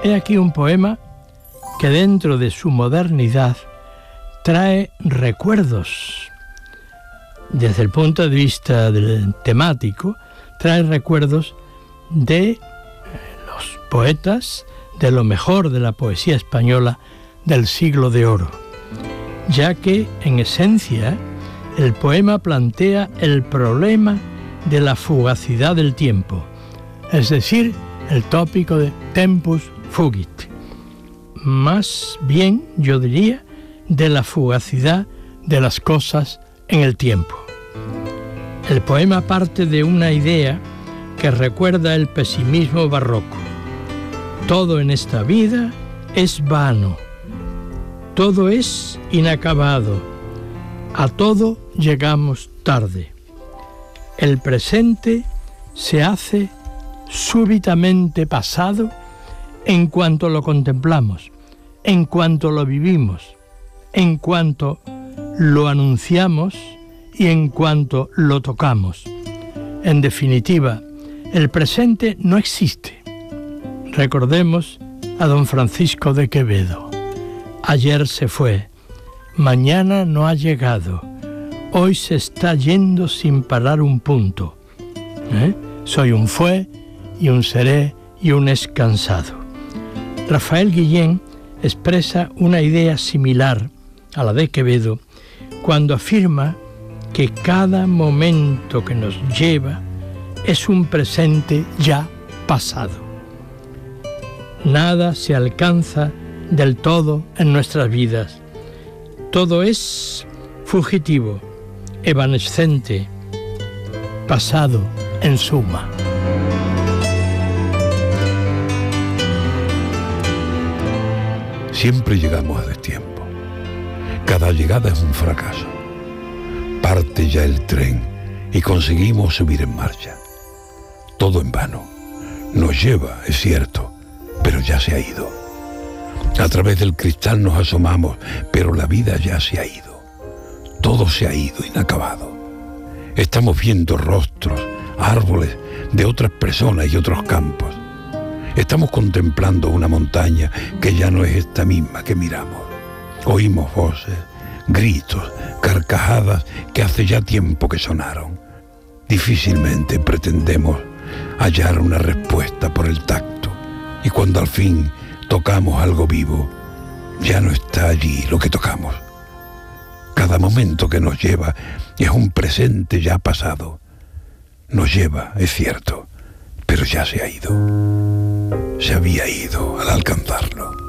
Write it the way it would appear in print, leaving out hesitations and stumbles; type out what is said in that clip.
He aquí un poema que dentro de su modernidad trae recuerdos. Desde el punto de vista temático, trae recuerdos de los poetas, de lo mejor de la poesía española del siglo de oro, ya que, en esencia, el poema plantea el problema de la fugacidad del tiempo, es decir, el tópico de tempus fugit. Más bien, yo diría, de la fugacidad de las cosas en el tiempo. El poema parte de una idea que recuerda el pesimismo barroco. Todo en esta vida es vano, todo es inacabado, a todo llegamos tarde. El presente se hace súbitamente pasado en cuanto lo contemplamos, en cuanto lo vivimos, en cuanto lo anunciamos y en cuanto lo tocamos. En definitiva, el presente no existe. Recordemos a don Francisco de Quevedo. Ayer se fue, mañana no ha llegado, hoy se está yendo sin parar un punto. Soy un fue y un seré y un es cansado. Rafael Guillén expresa una idea similar a la de Quevedo cuando afirma que cada momento que nos lleva es un presente ya pasado. Nada se alcanza del todo en nuestras vidas. Todo es fugitivo, evanescente, pasado en suma. Siempre llegamos a destiempo. Cada llegada es un fracaso. Parte ya el tren y conseguimos subir en marcha. Todo en vano. Nos lleva, es cierto, pero ya se ha ido. A través del cristal nos asomamos, pero la vida ya se ha ido. Todo se ha ido inacabado. Estamos viendo rostros, árboles de otras personas y otros campos. Estamos contemplando una montaña que ya no es esta misma que miramos. Oímos voces, gritos, carcajadas que hace ya tiempo que sonaron. Difícilmente pretendemos hallar una respuesta por el tacto. Y cuando al fin tocamos algo vivo, ya no está allí lo que tocamos. Cada momento que nos lleva es un presente ya pasado. Nos lleva, es cierto, pero ya se ha ido. Se había ido al alcanzarlo.